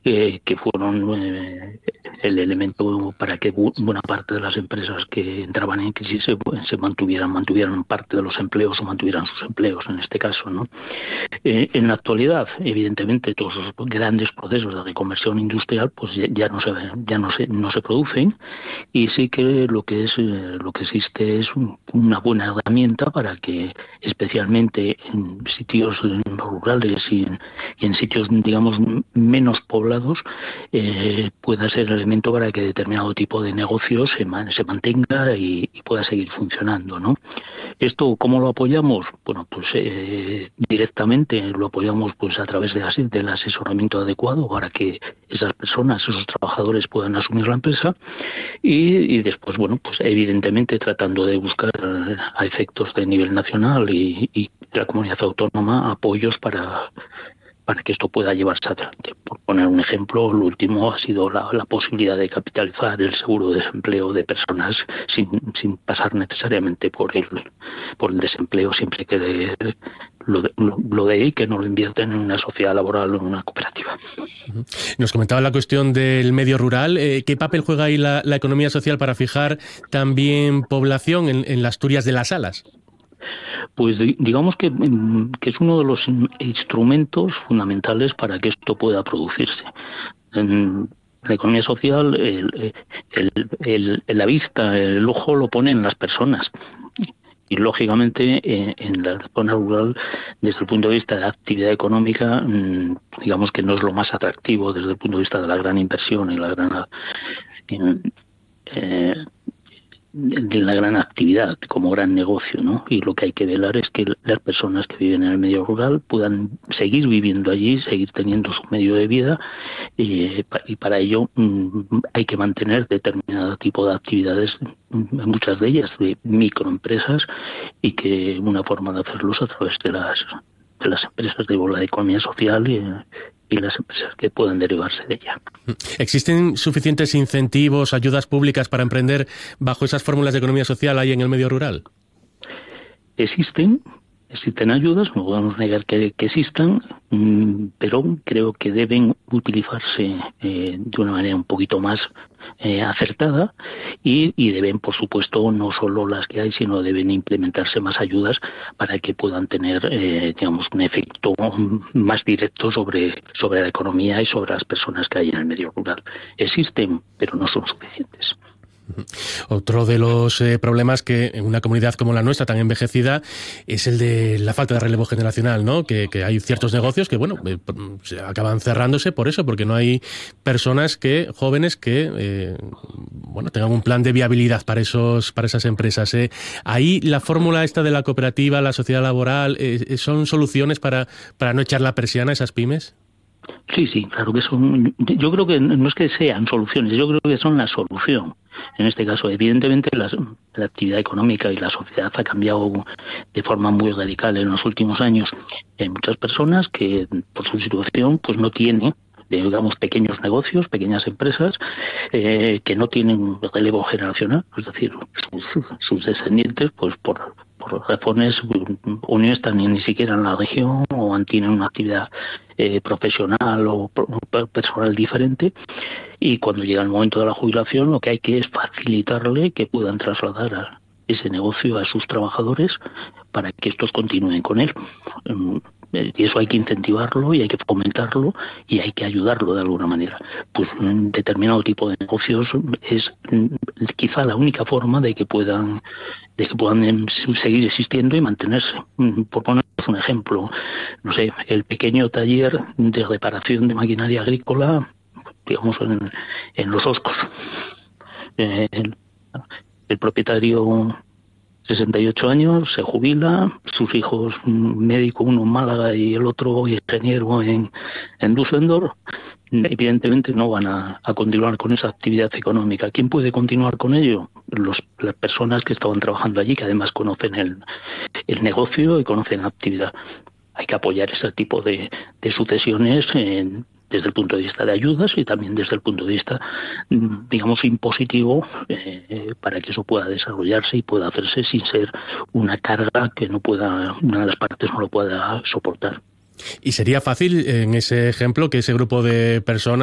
que fueron el elemento para que buena parte de las empresas que entraban en crisis se mantuvieran parte de los empleos o mantuvieran sus empleos en este caso, ¿no? En la actualidad, evidentemente, todos los grandes procesos de reconversión industrial pues ya no se producen, y sí que lo que existe es una buena herramienta para que, especialmente en sitios rurales y en sitios, digamos, menos poblados, pueda ser elemento para que determinado tipo de negocio se mantenga y pueda seguir funcionando, ¿no? ¿Esto cómo lo apoyamos? Bueno, pues directamente lo apoyamos pues a través del asesoramiento adecuado para que esas personas, esos trabajadores puedan asumir la empresa, y después, bueno, pues evidentemente tratando de buscar a efectos de nivel nacional y la comunidad autónoma apoyos para que esto pueda llevarse adelante. Por poner un ejemplo, lo último ha sido la posibilidad de capitalizar el seguro de desempleo de personas sin pasar necesariamente por el desempleo, siempre que lo de ahí, que no lo invierten en una sociedad laboral o en una cooperativa. Nos comentaba la cuestión del medio rural. ¿Qué papel juega ahí la economía social para fijar también población en las Asturias de las Salas? Pues digamos que es uno de los instrumentos fundamentales para que esto pueda producirse. En la economía social, la vista, el ojo lo ponen las personas. Y lógicamente en la zona rural, desde el punto de vista de la actividad económica, digamos que no es lo más atractivo desde el punto de vista de la gran inversión y de la gran actividad como gran negocio, ¿no? Y lo que hay que velar es que las personas que viven en el medio rural puedan seguir viviendo allí, seguir teniendo su medio de vida, y para ello hay que mantener determinado tipo de actividades, muchas de ellas de microempresas, y que una forma de hacerlo es a través de las empresas de la economía social y las empresas que puedan derivarse de ella. ¿Existen suficientes incentivos, ayudas públicas para emprender bajo esas fórmulas de economía social ahí en el medio rural? Existen ayudas, no podemos negar que existan, pero creo que deben utilizarse de una manera un poquito más acertada, y deben, por supuesto, no solo las que hay, sino deben implementarse más ayudas para que puedan tener, digamos, un efecto más directo sobre la economía y sobre las personas que hay en el medio rural. Existen, pero no son suficientes. Otro de los problemas que en una comunidad como la nuestra, tan envejecida, es el de la falta de relevo generacional, ¿no? Que hay ciertos negocios que, bueno, se acaban cerrándose por eso, porque no hay personas jóvenes que tengan un plan de viabilidad para esas empresas. Ahí la fórmula esta de la cooperativa, la sociedad laboral, ¿son soluciones para no echar la persiana a esas pymes? Sí, claro que son. Yo creo que no es que sean soluciones, yo creo que son la solución. En este caso, evidentemente, la actividad económica y la sociedad ha cambiado de forma muy radical en los últimos años. Hay muchas personas que, por su situación, pues no tienen, digamos, pequeños negocios, pequeñas empresas, que no tienen relevo generacional, es decir, sus descendientes, pues por razones o no están ni siquiera en la región, o tienen una actividad profesional o personal diferente, y cuando llega el momento de la jubilación lo que hay que es facilitarle que puedan trasladar ese negocio a sus trabajadores para que estos continúen con él. Y eso hay que incentivarlo y hay que fomentarlo y hay que ayudarlo de alguna manera. Pues un determinado tipo de negocios es quizá la única forma de que puedan seguir existiendo y mantenerse. Por poner un ejemplo, no sé, el pequeño taller de reparación de maquinaria agrícola, digamos, en Los Oscos. El propietario, 68 años, se jubila, sus hijos, médico, uno en Málaga y el otro ingeniero en Düsseldorf, evidentemente no van a continuar con esa actividad económica. ¿Quién puede continuar con ello? Las personas que estaban trabajando allí, que además conocen el negocio y conocen la actividad. Hay que apoyar ese tipo de sucesiones desde el punto de vista de ayudas y también desde el punto de vista, digamos, impositivo, para que eso pueda desarrollarse y pueda hacerse sin ser una carga que una de las partes no lo pueda soportar. ¿Y sería fácil, en ese ejemplo, que ese grupo de personas